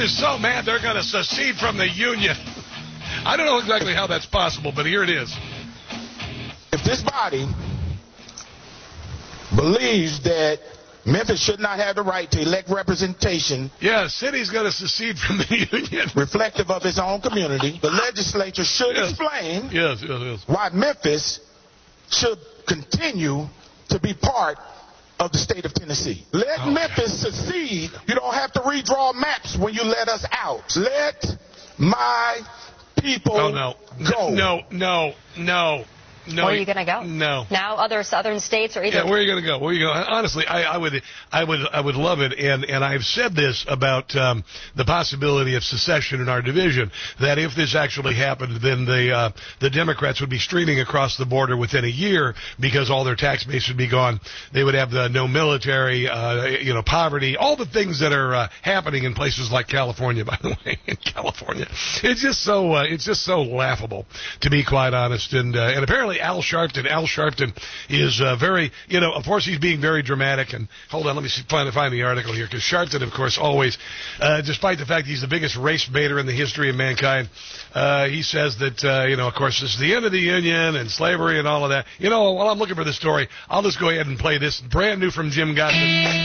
is so mad they're going to secede from the Union. I don't know exactly how that's possible, but here it is. If this body believes that Memphis should not have the right to elect representation. Yeah, city's going to secede from the Union. Reflective of its own community. The legislature should explain why Memphis should continue to be part of the state of Tennessee. Let Memphis secede. You don't have to redraw maps when you let us out. Let my people go. No. Where are you going to go? No. Now other southern states are either... Yeah, where are you going to go? Where are you going? Honestly, I would love it, and I've said this about the possibility of secession in our division, that if this actually happened, then the Democrats would be streaming across the border within a year because all their tax base would be gone. They would have no military, poverty, all the things that are happening in places like California, by the way, in California. It's just so laughable, to be quite honest, and apparently Al Sharpton is very, of course he's being very dramatic. And hold on, let me find the article here, because Sharpton, of course, always, despite the fact he's the biggest race baiter in the history of mankind, he says that, of course, this is the end of the Union and slavery and all of that. While I'm looking for this story, I'll just go ahead and play this brand new from Jim Gossett.